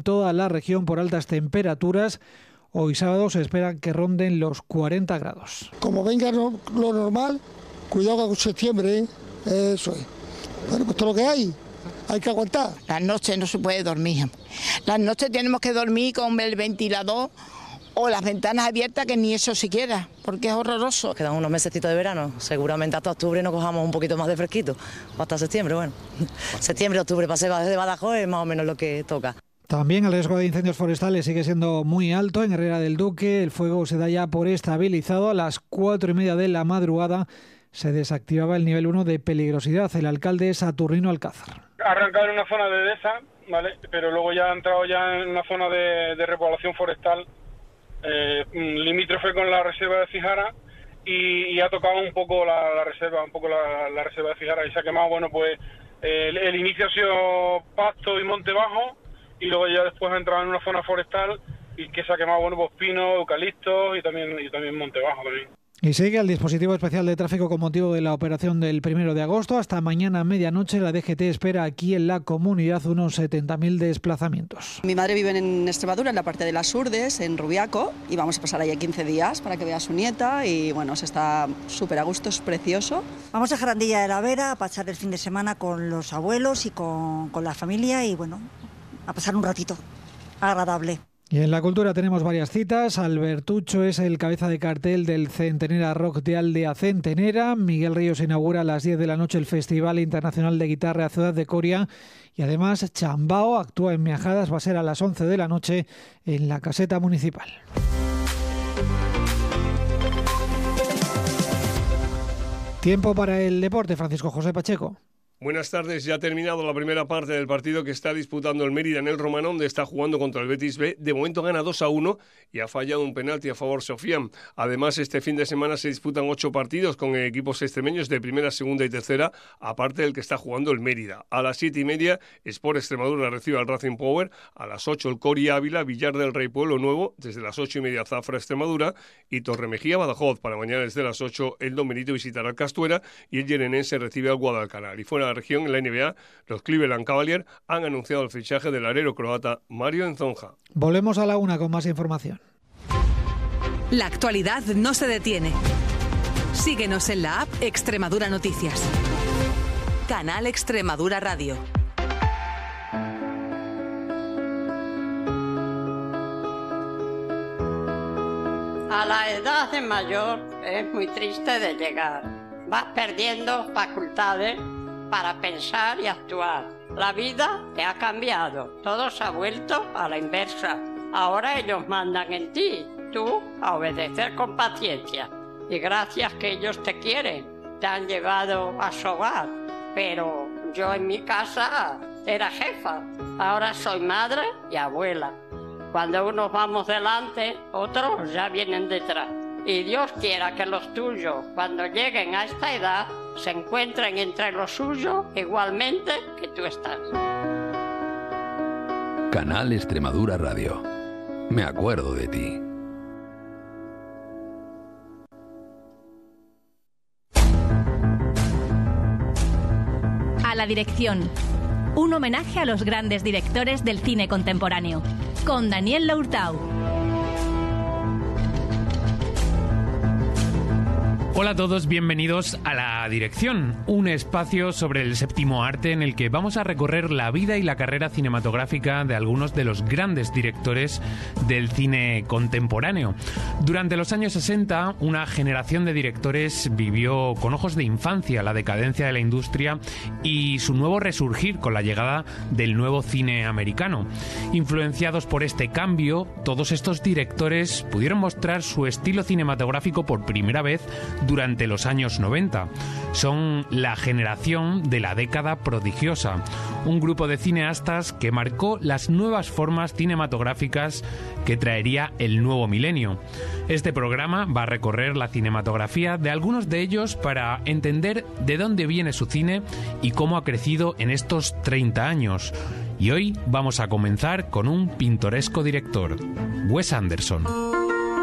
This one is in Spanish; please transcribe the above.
toda la región por altas temperaturas. Hoy sábado se espera que ronden los 40 grados. Como venga lo normal, cuidado con septiembre, eso es. Bueno, pues todo lo que hay que aguantar. Las noches no se puede dormir. Las noches tenemos que dormir con el ventilador o las ventanas abiertas, que ni eso siquiera, porque es horroroso. Quedan unos mesecitos de verano, seguramente hasta octubre nos cojamos un poquito más de fresquito, o hasta septiembre, bueno. Septiembre, octubre, paseo desde Badajoz es más o menos lo que toca. También el riesgo de incendios forestales sigue siendo muy alto. En Herrera del Duque el fuego se da ya por estabilizado. A las 4:30 de la madrugada se desactivaba el nivel 1 de peligrosidad. El alcalde es Saturnino Alcázar. Ha arrancado en una zona de dehesa, ¿vale? Pero luego ya ha entrado en una zona de repoblación forestal limítrofe con la reserva de Cijara y ha tocado un poco la reserva de Cijara y se ha quemado. Bueno, pues el inicio ha sido pasto y monte bajo, y luego ya después ha entrado en una zona forestal y que se ha quemado, bueno, pues pinos, eucaliptos y también monte bajo también. Y sigue el dispositivo especial de tráfico con motivo de la operación del 1 de agosto. Hasta mañana a medianoche la DGT espera aquí en la comunidad unos 70.000 desplazamientos. Mi madre vive en Extremadura, en la parte de las Urdes, en Rubiaco, y vamos a pasar allí 15 días para que vea a su nieta y bueno, se está súper a gusto, es precioso. Vamos a Jarandilla de la Vera a pasar el fin de semana con los abuelos y con la familia y bueno, a pasar un ratito agradable. Y en la cultura tenemos varias citas. Albertucho es el cabeza de cartel del Centenera Rock de Aldea Centenera. Miguel Ríos inaugura a las 10 de la noche el Festival Internacional de Guitarra Ciudad de Coria. Y además Chambao actúa en Miajadas, va a ser a las 11 de la noche en la Caseta Municipal. Tiempo para el deporte, Francisco José Pacheco. Buenas tardes, ya ha terminado la primera parte del partido que está disputando el Mérida en el Romanón, donde está jugando contra el Betis B. De momento gana 2-1 y ha fallado un penalti a favor Sofian. Además, este fin de semana se disputan 8 partidos con equipos extremeños de primera, segunda y tercera, aparte del que está jugando el Mérida. A las 7:30, Sport Extremadura recibe al Racing Power. A las 8, el Coria Ávila, Villar del Rey Pueblo Nuevo. Desde las 8:30, Zafra Extremadura y Torremejía Badajoz. Para mañana desde las 8, el Domenito visitará al Castuera y el Llenenense recibe al Guadalcanal. Y fuera la región, en la NBA, los Cleveland Cavaliers han anunciado el fichaje del alero croata Mario Enzonja. Volvemos a la 1 con más información. La actualidad no se detiene. Síguenos en la app Extremadura Noticias. Canal Extremadura Radio. A la edad de mayor es muy triste de llegar. Vas perdiendo facultades para pensar y actuar. La vida te ha cambiado, todo se ha vuelto a la inversa. Ahora ellos mandan en ti, tú a obedecer con paciencia. Y gracias que ellos te quieren, te han llevado a su hogar. Pero yo en mi casa era jefa, ahora soy madre y abuela. Cuando unos vamos delante, otros ya vienen detrás. Y Dios quiera que los tuyos, cuando lleguen a esta edad, se encuentren entre los suyos igualmente que tú estás. Canal Extremadura Radio. Me acuerdo de ti. A la dirección. Un homenaje a los grandes directores del cine contemporáneo. Con Daniel Lourtau. Hola a todos, bienvenidos a La Dirección, un espacio sobre el séptimo arte en el que vamos a recorrer la vida y la carrera cinematográfica de algunos de los grandes directores del cine contemporáneo. Durante los años 60, una generación de directores vivió con ojos de infancia la decadencia de la industria y su nuevo resurgir con la llegada del nuevo cine americano. Influenciados por este cambio, todos estos directores pudieron mostrar su estilo cinematográfico por primera vez durante los años 90. Son la generación de la década prodigiosa, un grupo de cineastas que marcó las nuevas formas cinematográficas que traería el nuevo milenio. Este programa va a recorrer la cinematografía de algunos de ellos para entender de dónde viene su cine y cómo ha crecido en estos 30 años. Y hoy vamos a comenzar con un pintoresco director, Wes Anderson.